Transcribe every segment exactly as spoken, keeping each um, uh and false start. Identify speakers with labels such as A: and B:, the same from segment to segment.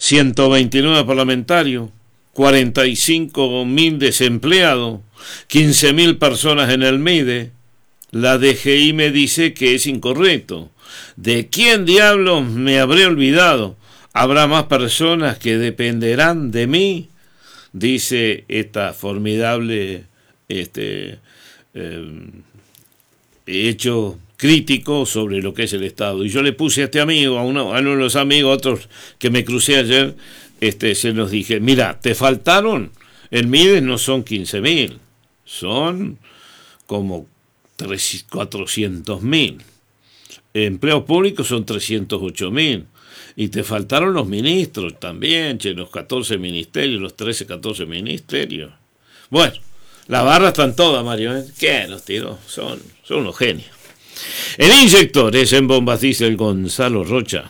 A: ciento veintinueve parlamentarios, cuarenta y cinco mil desempleados, quince mil personas en el M I D E. La D G I me dice que es incorrecto. ¿De quién diablos me habré olvidado? ¿Habrá más personas que dependerán de mí? Dice esta formidable este, eh, hecho crítico sobre lo que es el Estado. Y yo le puse a este amigo, a uno, a uno de los amigos, otros que me crucé ayer, este, se los dije, mira, te faltaron, el M I D E no son quince mil, son como cuatrocientos mil. Empleos públicos son trescientos ocho mil. Y te faltaron los ministros también, che, los catorce ministerios, los trece, catorce ministerios. Bueno, las barras están todas, Mario, ¿eh? ¿Qué los tiró? Son, son unos genios. El inyector es en bombas diésel Gonzalo Rocha.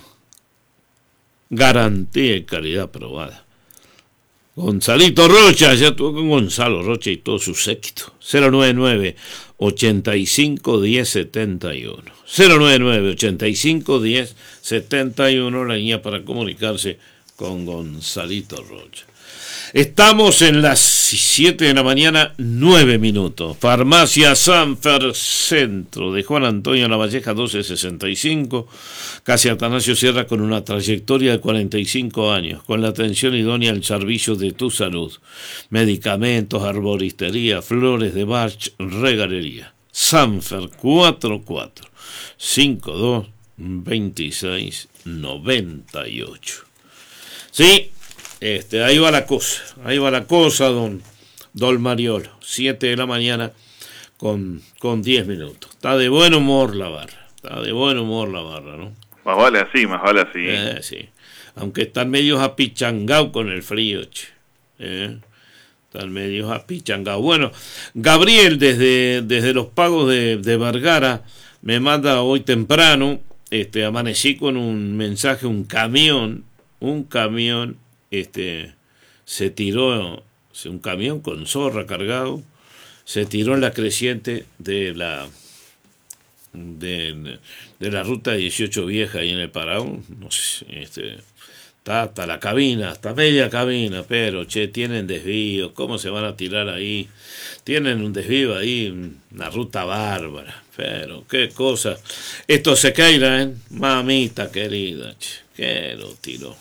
A: Garantía y calidad probada. Gonzalito Rocha, ya estuvo con Gonzalo Rocha y todo su séquito. cero noventa y nueve, ochenta y cinco, diez, setenta y uno. cero noventa y nueve, ochenta y cinco, diez, setenta y uno, la línea para comunicarse con Gonzalito Rocha. Estamos en las siete de la mañana, nueve minutos. Farmacia Sanfer Centro, de Juan Antonio Lavalleja, doce sesenta y cinco. Casi Atanasio Sierra, con una trayectoria de cuarenta y cinco años, con la atención idónea al servicio de tu salud. Medicamentos, arboristería, flores de Bach, regalería. Sanfer cuatro cuatro cinco dos, veintiséis, noventa y ocho. Sí. Este, ahí va la cosa, ahí va la cosa, don, don Mariolo. siete de la mañana con, con diez minutos. Está de buen humor la barra, está de buen humor la barra, ¿no?
B: Más vale así, más vale así.
A: Eh, sí. Aunque están medios apichangados con el frío, che. Eh, están medios apichangados. Bueno, Gabriel desde, desde los pagos de, de Vergara me manda hoy temprano, este, amanecí con un mensaje, un camión, un camión, Este, se tiró, un camión con zorra cargado, se tiró en la creciente de la de, de la ruta dieciocho vieja ahí en el Paraón, no sé, este, está hasta la cabina, hasta media cabina, pero che, tienen desvíos, ¿cómo se van a tirar ahí? Tienen un desvío ahí, una ruta bárbara, pero qué cosa. Esto se caerá, ¿eh? Mamita querida, che, que lo tiró.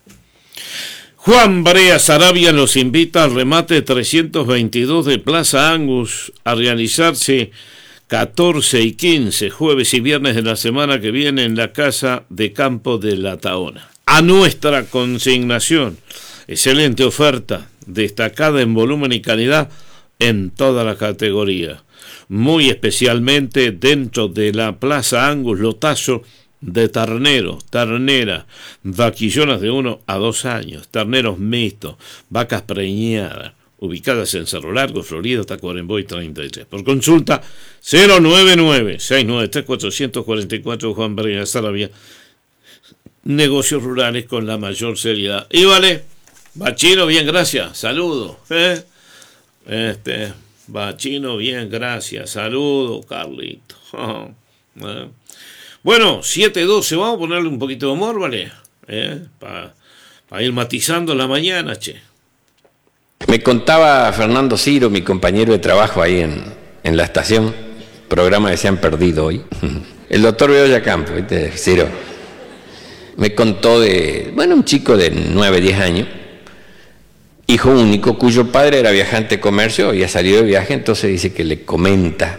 A: Juan Brea Sarabia los invita al remate trescientos veintidós de Plaza Angus a realizarse catorce y quince, jueves y viernes de la semana que viene en la Casa de Campo de La Taona. A nuestra consignación, excelente oferta, destacada en volumen y calidad en toda la categoría, muy especialmente dentro de la Plaza Angus Lotazo, de ternero, ternera, vaquillonas de uno a dos años, terneros mixtos, vacas preñadas, ubicadas en Cerro Largo, Florida, Tacuarembó y treinta y tres. Por consulta, cero noventa y nueve, seiscientos noventa y tres, cuatrocientos cuarenta y cuatro, Juan Brea Sarabia. Negocios rurales con la mayor seriedad. Y vale, Bachino, bien, gracias, saludo. ¿eh? Este, Bachino, bien, gracias, saludo, Carlito. ¿eh? Bueno, siete doce, vamos a ponerle un poquito de humor, ¿vale? ¿Eh? Para pa ir matizando la mañana, che.
C: Me contaba Fernando Ciro, mi compañero de trabajo ahí en, en la estación, programa que se han perdido hoy, el doctor Bedoya Campo, ¿viste? Ciro, me contó de, bueno, un chico de nueve, diez años, hijo único, cuyo padre era viajante de comercio, había salido de viaje, entonces dice que le comenta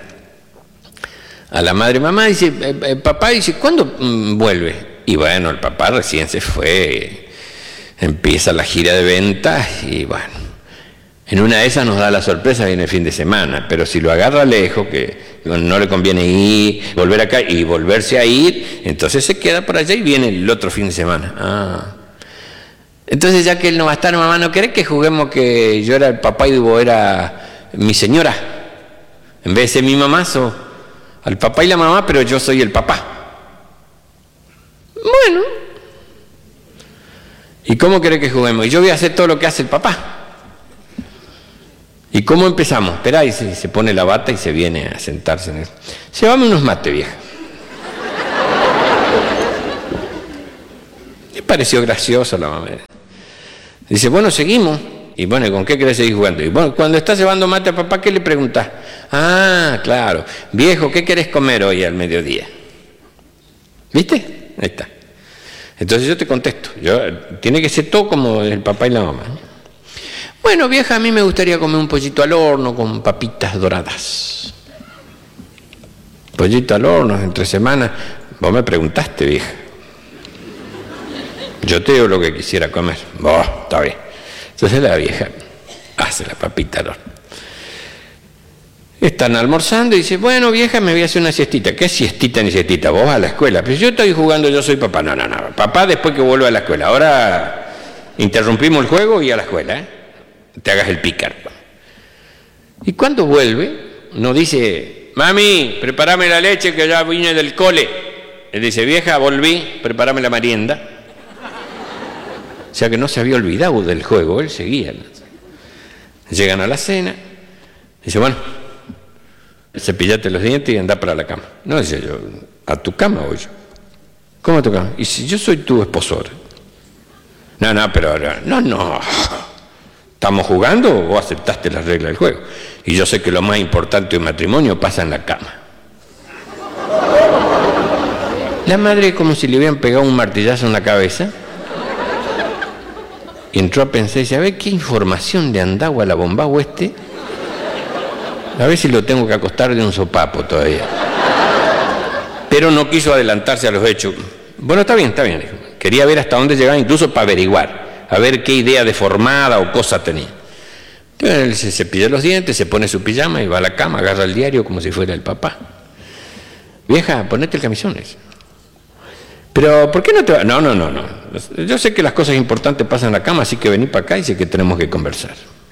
C: a la madre, mamá, dice, eh, eh, papá, dice, ¿cuándo mm, vuelve? Y bueno, el papá recién se fue, empieza la gira de ventas y bueno, en una de esas nos da la sorpresa, viene el fin de semana, pero si lo agarra lejos, que no le conviene ir, volver acá y volverse a ir, entonces se queda por allá y viene el otro fin de semana. Ah. Entonces ya que él no va a estar, mamá, ¿no querés que juguemos que yo era el papá y vos era mi señora? En vez de ser mi mamá, so al papá y la mamá, pero yo soy el papá. Bueno. ¿Y cómo querés que juguemos? Y yo voy a hacer todo lo que hace el papá. ¿Y cómo empezamos? Esperá, y se, se pone la bata y se viene a sentarse en el... Llévame unos mates, vieja. Me pareció gracioso la mamá. Dice, bueno, seguimos. Y bueno, ¿con qué querés seguir jugando? Y bueno, cuando estás llevando mate a papá, ¿qué le preguntás? Ah, claro. Viejo, ¿qué querés comer hoy al mediodía? ¿Viste? Ahí está. Entonces yo te contesto. Yo, tiene que ser todo como el papá y la mamá. Bueno, vieja, a mí me gustaría comer un pollito al horno con papitas doradas. Pollito al horno, entre semanas. Vos me preguntaste, vieja. Yo te digo lo que quisiera comer. Vos, está bien. Entonces la vieja hace la papita al horno. Están almorzando y dice, bueno, vieja, me voy a hacer una siestita. ¿Qué siestita ni siestita? Vos a la escuela. Pero yo estoy jugando, yo soy papá. No, no, no. Papá después que vuelva a la escuela. Ahora interrumpimos el juego y a la escuela, ¿eh? Te hagas el pícaro. Y cuando vuelve, no dice, mami, prepárame la leche que ya vine del cole. Él dice, vieja, volví, prepárame la merienda. O sea que no se había olvidado del juego, él seguía. Llegan a la cena, dice, bueno, cepillate los dientes y anda para la cama. No, dice yo, ¿a tu cama voy yo? ¿Cómo a tu cama? Y si yo soy tu esposor. No, no, pero no, no. ¿Estamos jugando o vos aceptaste las reglas del juego? Y yo sé que lo más importante de un matrimonio pasa en la cama. La madre como si le hubieran pegado un martillazo en la cabeza. Y entró a pensar y dice, a ver qué información le andaba a la bombao este. A ver si lo tengo que acostar de un sopapo todavía. Pero no quiso adelantarse a los hechos. Bueno, está bien, está bien. Quería ver hasta dónde llegaba, incluso para averiguar, a ver qué idea deformada o cosa tenía. Pero él se cepilla los dientes, se pone su pijama y va a la cama, agarra el diario como si fuera el papá. Vieja, ponete el camisón. Pero, ¿por qué no te va? No, no, no, no. Yo sé que las cosas importantes pasan en la cama, así que vení para acá y sé que tenemos que conversar.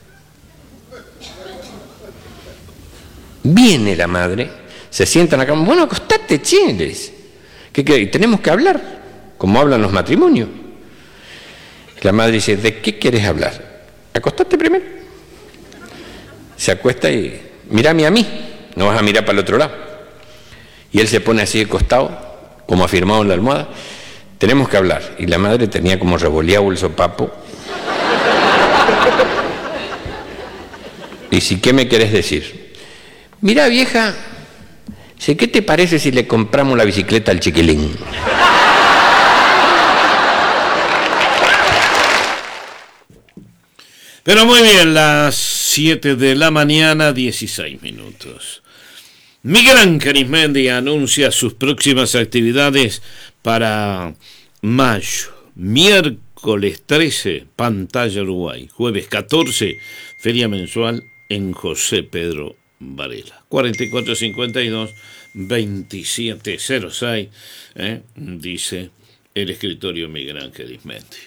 C: Viene la madre, se sienta en la cama. Bueno, acostate, chiles. ¿Qué querés? Tenemos que hablar, como hablan los matrimonios. La madre dice, ¿de qué quieres hablar? Acostate primero. Se acuesta y, mírame a mí, no vas a mirar para el otro lado. Y él se pone así de costado, como afirmado en la almohada, tenemos que hablar. Y la madre tenía como revoleado el sopapo. Y si, ¿qué me querés decir? Mira, vieja, ¿qué te parece si le compramos la bicicleta al chiquilín?
A: Pero muy bien, las siete de la mañana, dieciséis minutos. Miguel Ángel Arismendi anuncia sus próximas actividades para mayo. Miércoles trece, Pantalla Uruguay. Jueves catorce, Feria Mensual en José Pedro Varela. cuarenta y cuatro cincuenta y dos, veintisiete cero seis, ¿eh? Dice el escritorio Miguel Ángel Arismendi.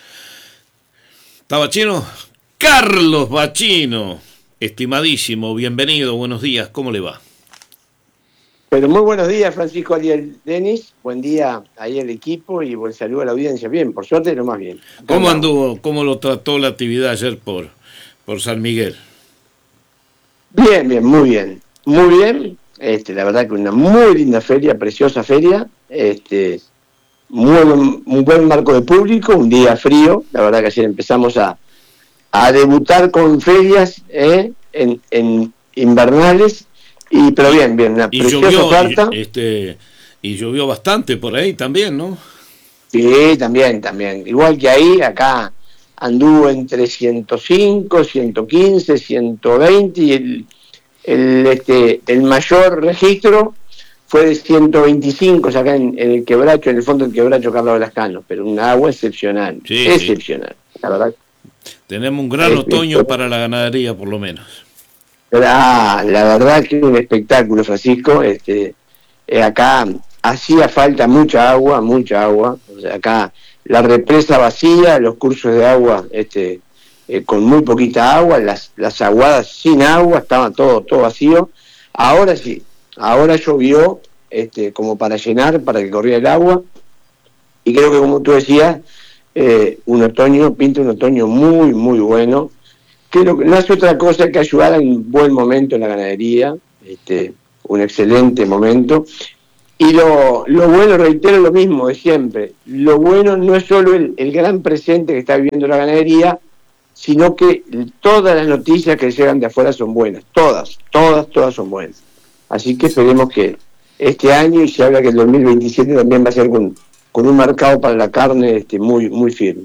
A: ¿Está Bachino? Carlos Bachino, estimadísimo, bienvenido, buenos días, ¿cómo le va?
D: Pero muy buenos días, Francisco Ariel Denis. Buen día ahí al equipo y buen saludo a la audiencia. Bien, por suerte, lo más bien.
A: ¿Cómo anduvo? ¿Cómo lo trató la actividad ayer por, por San Miguel?
D: Bien, bien, muy bien. Muy bien. Este, la verdad que una muy linda feria, preciosa feria. Este, muy, un buen marco de público, un día frío. La verdad que ayer empezamos a, a debutar con ferias eh, en, en invernales. Y, pero bien, bien, una
A: y
D: preciosa
A: llovió,
D: oferta.
A: Y, este, y llovió bastante por ahí también, ¿no?
D: Sí, también, también. Igual que ahí, acá anduvo entre ciento cinco, ciento quince, ciento veinte y el, el, este, el mayor registro fue de ciento veinticinco, o sea, acá en, en el quebracho, en el fondo del quebracho Carlos Velascano, pero un agua excepcional,
A: sí,
D: excepcional, sí. La verdad.
A: Tenemos un gran
D: es,
A: otoño
D: es,
A: para la ganadería, por lo menos.
D: La, la verdad que es un espectáculo, Francisco. Este, eh, acá hacía falta mucha agua, mucha agua. O sea, acá la represa vacía, los cursos de agua este, eh, con muy poquita agua, las, las aguadas sin agua, estaba todo, todo vacío. Ahora sí, ahora llovió este, como para llenar, para que corriera el agua. Y creo que, como tú decías, eh, un otoño, pinta un otoño muy, muy bueno. Que no, no hace otra cosa que ayudar en buen momento en la ganadería, este, un excelente momento. Y lo, lo bueno, reitero lo mismo de siempre, lo bueno no es solo el, el gran presente que está viviendo la ganadería, sino que todas las noticias que llegan de afuera son buenas, todas, todas, todas son buenas. Así que esperemos que este año, y se habla que el dos mil veintisiete también va a ser con, con un mercado para la carne este, muy, muy firme.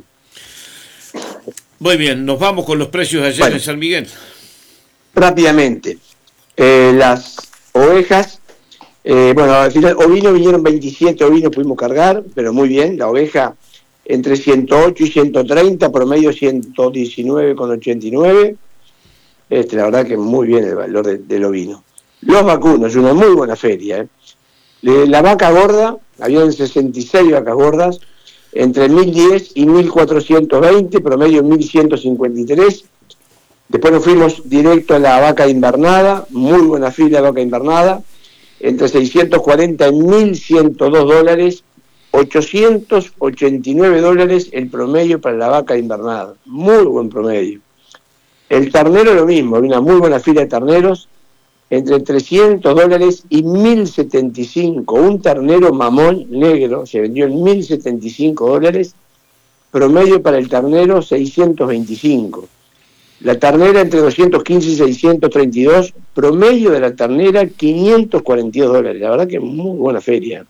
A: Muy bien, nos vamos con los precios ayer bueno, en San Miguel.
D: Rápidamente, eh, las ovejas, eh, bueno, al final ovinos vinieron veintisiete ovinos, pudimos cargar, pero muy bien, la oveja entre ciento ocho y ciento treinta, promedio ciento diecinueve con ochenta y nueve, este, la verdad que muy bien el valor de, del ovino. Los vacunos, una muy buena feria, ¿eh? La vaca gorda, habían sesenta y seis vacas gordas, entre mil diez y mil cuatrocientos veinte, promedio mil ciento cincuenta y tres. Después nos fuimos directo a la vaca invernada, muy buena fila de vaca invernada, entre seiscientos cuarenta y mil ciento dos dólares, ochocientos ochenta y nueve dólares el promedio para la vaca invernada, muy buen promedio. El ternero lo mismo, había una muy buena fila de terneros, entre trescientos dólares y mil setenta y cinco, un ternero mamón negro se vendió en mil setenta y cinco dólares, promedio para el ternero seiscientos veinticinco. La ternera entre doscientos quince y seiscientos treinta y dos, promedio de la ternera quinientos cuarenta y dos dólares, la verdad que muy buena feria.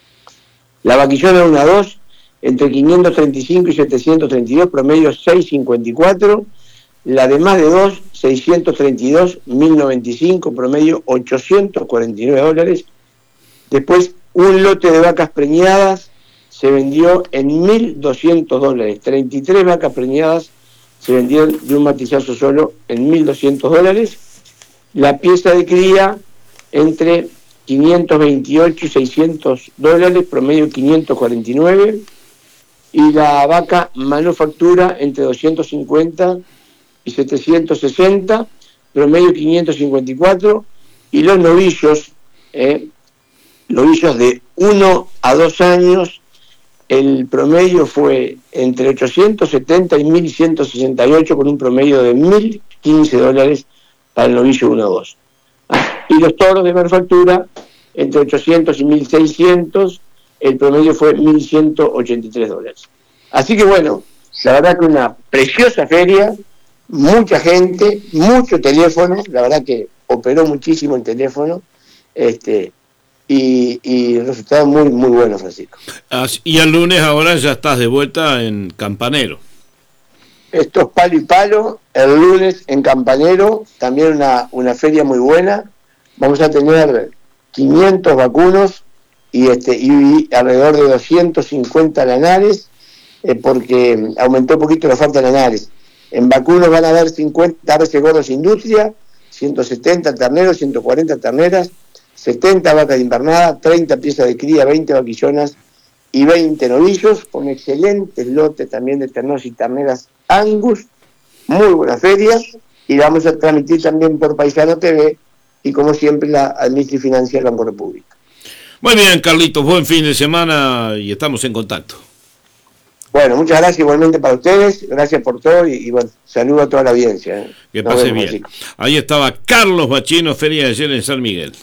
D: La vaquillona uno a dos, entre quinientos treinta y cinco y setecientos treinta y dos, promedio seiscientos cincuenta y cuatro. La de más de dos, seiscientos treinta y dos, mil noventa y cinco, promedio ochocientos cuarenta y nueve dólares. Después, un lote de vacas preñadas se vendió en mil doscientos dólares. treinta y tres vacas preñadas se vendieron de un matizazo solo en mil doscientos dólares. La pieza de cría entre quinientos veintiocho y seiscientos dólares, promedio quinientos cuarenta y nueve. Y la vaca manufactura entre doscientos cincuenta y setecientos sesenta, promedio quinientos cincuenta y cuatro, y los novillos, eh, novillos de uno a dos años, el promedio fue entre ochocientos setenta y mil ciento sesenta y ocho, con un promedio de mil quince dólares para el novillo uno a dos. Ah, y los toros de manufactura, entre ochocientos y mil seiscientos, el promedio fue mil ciento ochenta y tres dólares. Así que bueno, la verdad que una preciosa feria, mucha gente, mucho teléfono, la verdad que operó muchísimo el teléfono, este, y, y resultados muy, muy buenos, Francisco.
A: Y el lunes ahora ya estás de vuelta en Campanero.
D: Esto es palo y palo, el lunes en Campanero, también una, una feria muy buena, vamos a tener quinientos vacunos y, este, y alrededor de doscientos cincuenta lanares, eh, porque aumentó un poquito la oferta de lanares. En vacunos van a haber cincuenta aves gordos industria, ciento setenta terneros, ciento cuarenta terneras, setenta vacas de invernada, treinta piezas de cría, veinte vaquillonas y veinte novillos, con excelentes lotes también de terneros y terneras Angus, muy buena feria, y la vamos a transmitir también por Paisano T V y como siempre la Administración y Financiera del Banco República.
A: Muy bien, Carlitos, buen fin de semana y estamos en contacto.
D: Bueno, muchas gracias igualmente para ustedes, gracias por todo y, y bueno, saludo a toda la audiencia. ¿eh?
A: Que pase bien. Así. Ahí estaba Carlos Bachino, feria de ayer en San Miguel.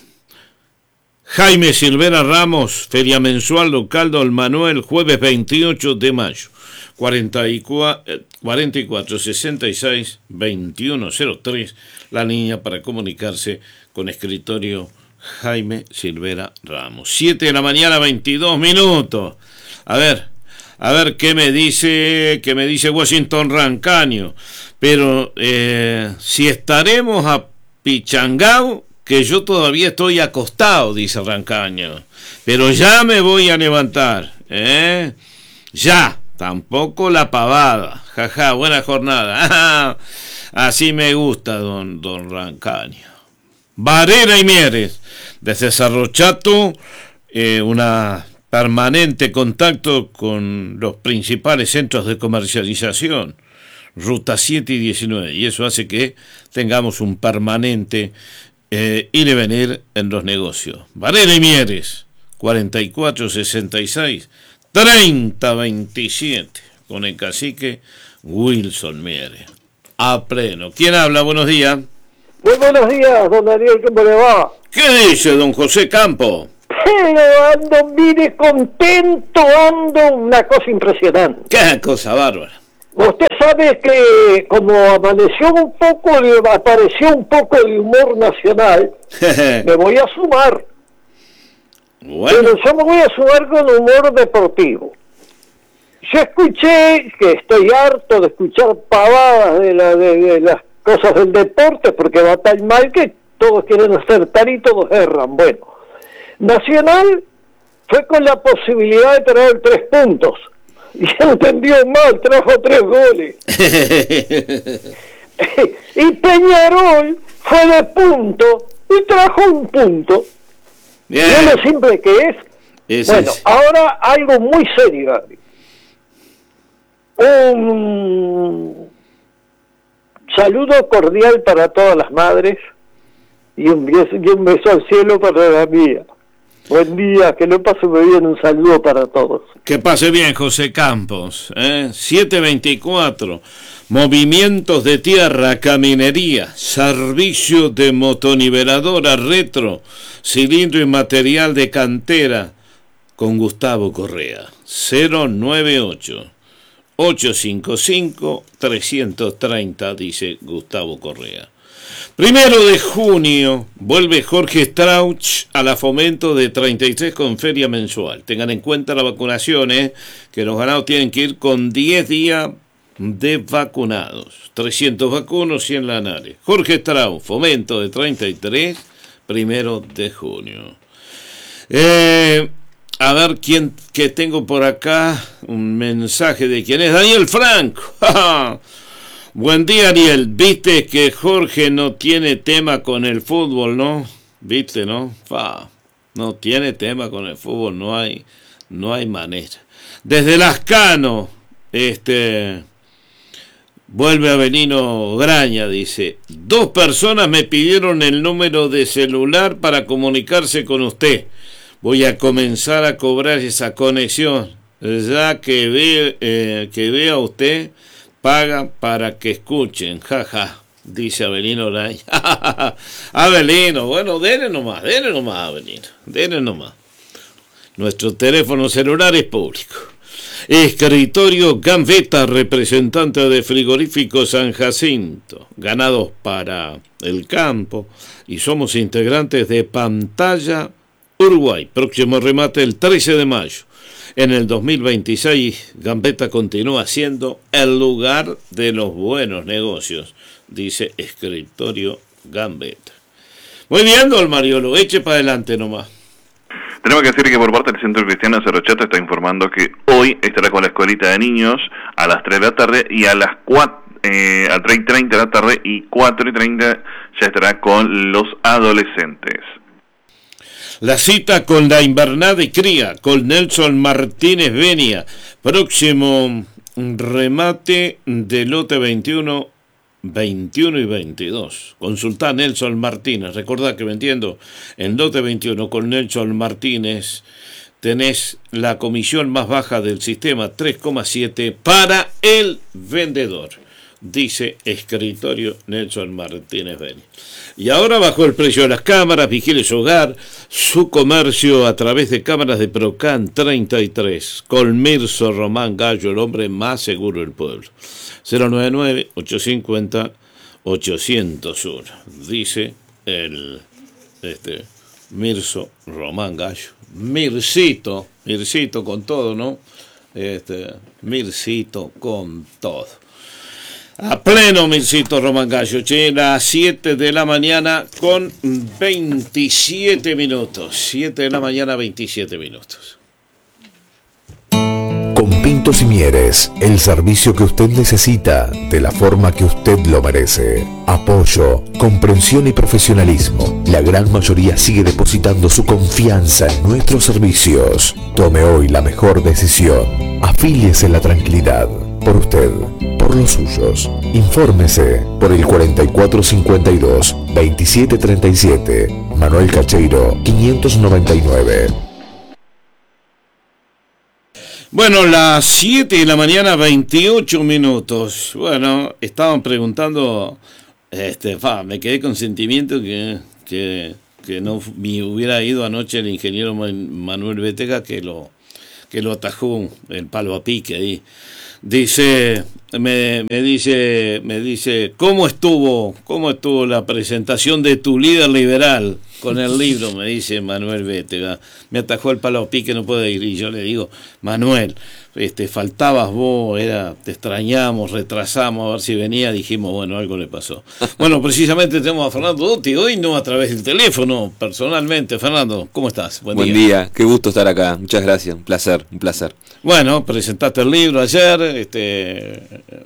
A: Jaime Silvera Ramos, feria mensual local Don Manuel, jueves veintiocho de mayo, cuarenta y cuatro, sesenta y seis, veintiuno cero tres, la línea para comunicarse con escritorio Jaime Silvera Ramos. siete de la mañana, veintidós minutos. A ver. A ver qué me dice, qué me dice Washington Rancaño. Pero eh, si estaremos a Pichangao, que yo todavía estoy acostado, dice Rancaño. Pero ya me voy a levantar, ¿eh? Ya, tampoco la pavada. Jaja, buena jornada. Así me gusta, don, don Rancaño. Varela y Mieres, desde Cerro Chato, eh, una permanente contacto con los principales centros de comercialización, ruta siete y diecinueve, y eso hace que tengamos un permanente eh, ir y venir en los negocios. Varela y Mieres, cuarenta y cuatro sesenta y seis, treinta veintisiete, con el cacique Wilson Mieres. A pleno. ¿Quién habla? Buenos días.
E: Muy buenos días, don Daniel, ¿cómo le va?
A: ¿Qué dice don José Campo?
E: Pero ando, mire, contento, ando, una cosa impresionante.
A: Qué cosa bárbara.
E: Usted sabe que como amaneció un poco, de, apareció un poco de humor nacional, me voy a sumar.
A: Bueno.
E: Pero yo me voy a sumar con humor deportivo. Yo escuché, que estoy harto de escuchar pavadas de, la, de, de las cosas del deporte, porque va tan mal que todos quieren acertar y todos erran. Bueno, Nacional fue con la posibilidad de traer tres puntos. Y entendió mal, trajo tres goles. Y Peñarol fue de punto y trajo un punto.
A: Bien.
E: ¿No lo simple que es?
A: Eso
E: Bueno,
A: es.
E: ahora algo muy serio, Gaby. Un saludo cordial para todas las madres y un beso, y un beso al cielo para la mía. Buen día, que lo pase muy bien, un saludo para todos.
A: Que pase bien, José Campos. ¿eh? siete veinticuatro. Movimientos de tierra, caminería, servicio de motoniveladora retro, cilindro y material de cantera, con Gustavo Correa. cero nueve ocho, ocho cinco cinco, tres tres cero, dice Gustavo Correa. Primero de junio vuelve Jorge Strauch a la Fomento de treinta y tres con feria mensual. Tengan en cuenta la vacunación, ¿eh? que los ganados tienen que ir con diez días de vacunados. trescientos vacunos, cien lanares. Jorge Strauch, Fomento de treinta y tres, primero de junio. Eh, a ver quién que tengo por acá. Un mensaje de quién es. Daniel Franco. Buen día, Ariel. Viste que Jorge no tiene tema con el fútbol, ¿no? Viste, ¿no? Fa, no tiene tema con el fútbol, no hay, no hay manera. Desde Lascano, este, vuelve Avelino Graña, dice, dos personas me pidieron el número de celular para comunicarse con usted. Voy a comenzar a cobrar esa conexión, ya que ve, eh, que vea usted, paga para que escuchen, jaja, ja, dice Avelino Graña. Avelino, bueno, denle nomás, denle nomás, Avelino, denle nomás. Nuestro teléfono celular es público. Escritorio Gambetta, representante de Frigorífico San Jacinto, ganados para el campo, y somos integrantes de Pantalla Uruguay. Próximo remate el trece de mayo. En el dos mil veintiséis, Gambetta continúa siendo el lugar de los buenos negocios, dice Escritorio Gambetta. Muy bien, don Mariolo, eche para adelante nomás.
B: Tenemos que decir que por parte del Centro Cristiano Cerrochato está informando que hoy estará con la escuelita de niños a las tres de la tarde y a las cuatro, eh, a tres y treinta de la tarde y cuatro y treinta ya estará con los adolescentes.
A: La cita con la invernada de cría, con Nelson Martínez Benia, próximo remate de lote veintiuno, veintiuno y veintidós. Consulta a Nelson Martínez. Recordá que vendiendo en lote veintiuno con Nelson Martínez tenés la comisión más baja del sistema, tres coma siete para el vendedor, dice Escritorio Nelson Martínez Beni. Y ahora bajó el precio de las cámaras. Vigile su hogar, su comercio a través de cámaras de Procan treinta y tres. Colmirso Román Gallo, el hombre más seguro del pueblo. cero nueve nueve, ocho cinco cero, ocho cero uno. Dice el este Mirso Román Gallo. Mircito, Mircito con todo, ¿no? Este, Mircito con todo. A pleno, Mircito Román Gallo, che, las siete de la mañana con veintisiete minutos. siete de la mañana, veintisiete minutos.
F: Con Pintos y Mieres, el servicio que usted necesita, de la forma que usted lo merece. Apoyo, comprensión y profesionalismo. La gran mayoría sigue depositando su confianza en nuestros servicios. Tome hoy la mejor decisión. Afíliese en la tranquilidad. Por usted, por los suyos. Infórmese por el cuarenta y cuatro cincuenta y dos, veintisiete treinta y siete. Manuel Cacheiro, quinientos noventa y nueve.
A: Bueno, las siete de la mañana, veintiocho minutos. Bueno, estaban preguntando, este, fa, me quedé con sentimiento que, que, que no me hubiera ido anoche el ingeniero Manuel Bétega, que lo, que lo atajó el palo a pique ahí. Dice, me, me dice, me dice, ¿cómo estuvo, cómo estuvo la presentación de tu líder liberal con el libro? Me dice Manuel Bétega. Me atajó el palo a pique, no puedo ir. Y yo le digo, Manuel, este, faltabas vos, era, te extrañamos, retrasamos a ver si venía, dijimos, bueno, algo le pasó. Bueno, precisamente tenemos a Fernando Dotti, hoy no a través del teléfono, personalmente. Fernando, ¿cómo estás?
G: Buen, Buen día. día, qué gusto estar acá, muchas gracias, un placer, un placer.
A: Bueno, presentaste el libro ayer, este,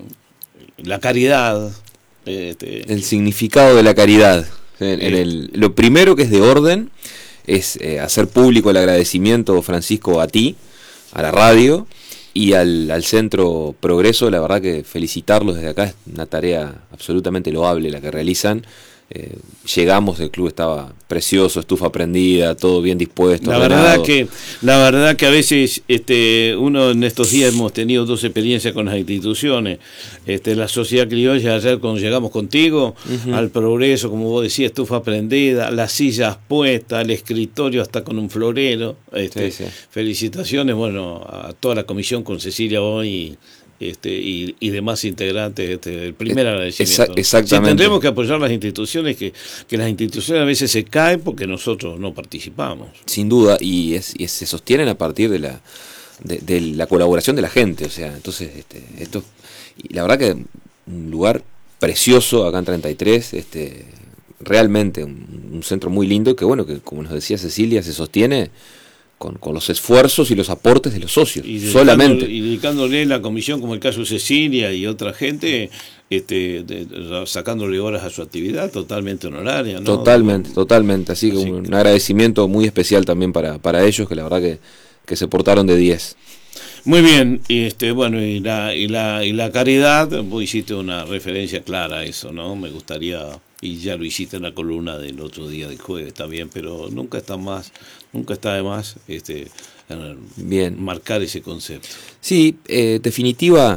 A: la caridad. Este,
G: el significado de la caridad. En, en el, lo primero que es de orden es eh, hacer público el agradecimiento, Francisco, a ti, a la radio y al, al Centro Progreso. La verdad que felicitarlos desde acá, es una tarea absolutamente loable la que realizan. Eh, llegamos, el club estaba precioso, estufa prendida, todo bien dispuesto.
A: La
G: ordenado.
A: verdad que la verdad que a veces este uno en estos días hemos tenido dos experiencias con las instituciones. Este la Sociedad Criolla, ayer cuando llegamos contigo, uh-huh. al Progreso, como vos decías, estufa prendida, las sillas puestas, el escritorio hasta con un florero. Este, sí, sí. Felicitaciones, bueno, a toda la comisión con Cecilia hoy. Este, y, y demás integrantes, este, el primer agradecimiento.
G: Esa, exactamente.
A: Sí, tendremos que apoyar las instituciones, que, que las instituciones a veces se caen porque nosotros no participamos.
G: Sin duda, y, es, y se sostienen a partir de la de, de la colaboración de la gente, o sea, entonces este, esto, y la verdad que un lugar precioso acá en treinta y tres, este, realmente un, un centro muy lindo que bueno, que como nos decía Cecilia, se sostiene Con, con los esfuerzos y los aportes de los socios,
A: y
G: solamente.
A: Y dedicándole la comisión, como el caso de Cecilia y otra gente, este, de, de, sacándole horas a su actividad totalmente honoraria, ¿no?
G: Totalmente, totalmente. Así que
A: Así
G: un,
A: que...
G: un agradecimiento muy especial también para, para ellos, que la verdad que, que se portaron de diez.
A: Muy bien, y este, bueno, y la, y la, y la caridad, vos hiciste una referencia clara a eso, ¿no? Me gustaría, y ya lo hiciste en la columna del otro día del jueves, está bien, pero nunca está más, nunca está de más este,
G: bien.
A: marcar ese concepto.
G: Sí, eh, definitiva,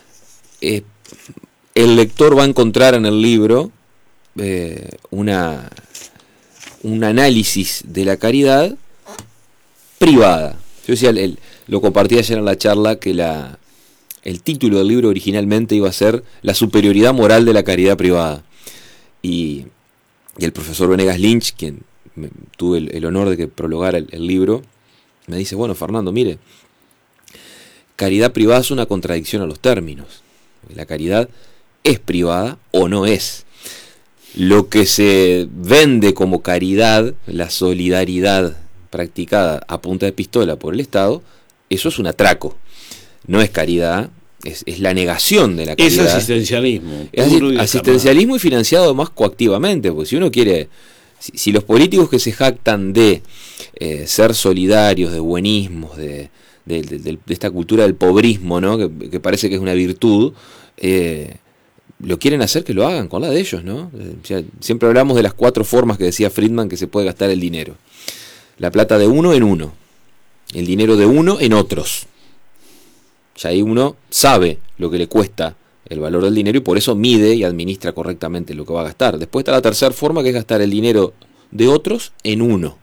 G: eh, el lector va a encontrar en el libro eh, una, un análisis de la caridad privada. Yo decía, el, el, lo compartí ayer en la charla, que la, el título del libro originalmente iba a ser La superioridad moral de la caridad privada. Y, y el profesor Venegas Lynch, quien me, tuve el, el honor de que prologara el, el libro, me dice, bueno, Fernando, mire, caridad privada es una contradicción a los términos. La caridad es privada o no es. Lo que se vende como caridad, la solidaridad practicada a punta de pistola por el Estado, eso es un atraco. No es caridad, es, es la negación de la caridad.
A: Es asistencialismo.
G: Es asist- asistencialismo y financiado además coactivamente, porque si uno quiere, si, si los políticos que se jactan de eh, ser solidarios, de buenismos, de, de, de, de, de esta cultura del pobrismo, ¿no? que, que parece que es una virtud, eh, lo quieren hacer, que lo hagan con la de ellos, ¿no? O sea, siempre hablamos de las cuatro formas que decía Friedman que se puede gastar el dinero. La plata de uno en uno, el dinero de uno en otros. Ya ahí uno sabe lo que le cuesta el valor del dinero y por eso mide y administra correctamente lo que va a gastar. Después está la tercera forma, que es gastar el dinero de otros en uno.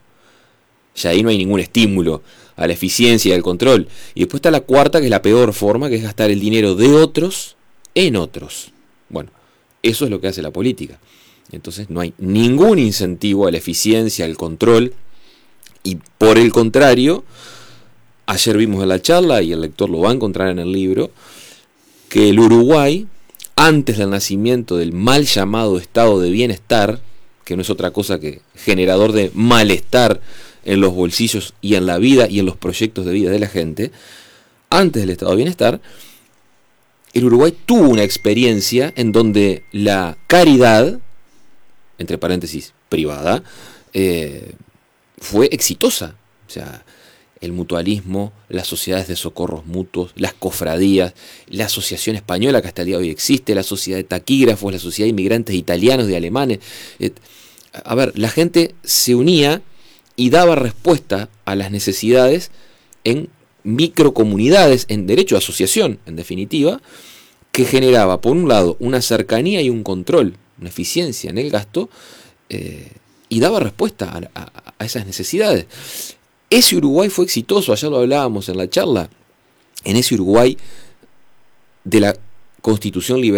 G: Ya ahí no hay ningún estímulo a la eficiencia y al control. Y después está la cuarta, que es la peor forma, que es gastar el dinero de otros en otros. Bueno, eso es lo que hace la política. Entonces no hay ningún incentivo a la eficiencia, al control. Y por el contrario, ayer vimos en la charla, y el lector lo va a encontrar en el libro, que el Uruguay, antes del nacimiento del mal llamado estado de bienestar, que no es otra cosa que generador de malestar en los bolsillos y en la vida y en los proyectos de vida de la gente, antes del estado de bienestar, el Uruguay tuvo una experiencia en donde la caridad, entre paréntesis, privada, eh, fue exitosa. O sea, el mutualismo, las sociedades de socorros mutuos, las cofradías, la asociación española que hasta el día de hoy existe, la sociedad de taquígrafos, la sociedad de inmigrantes italianos, de alemanes. Eh, a ver, la gente se unía y daba respuesta a las necesidades en microcomunidades, en derecho a asociación, en definitiva, que generaba, por un lado, una cercanía y un control, una eficiencia en el gasto, eh, y daba respuesta a, a, a esas necesidades. Ese Uruguay fue exitoso, ayer lo hablábamos en la charla, en ese Uruguay de la Constitución Liberal